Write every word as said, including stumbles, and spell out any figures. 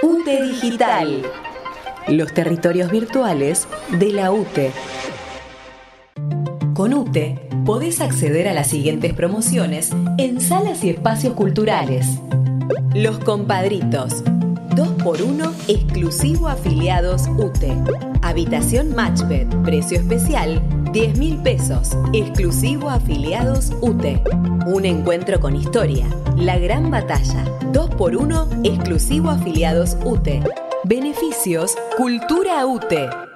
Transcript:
UTE Digital. Los territorios virtuales de la UTE. Con UTE podés acceder a las siguientes promociones en salas y espacios culturales. Los Compadritos. dos por uno exclusivo afiliados UTE. Habitación Matchbed. Precio especial diez mil pesos. Exclusivo afiliados UTE. Un encuentro con historia. La Gran Batalla. dos por uno exclusivo afiliados UTE. Beneficios Cultura UTE.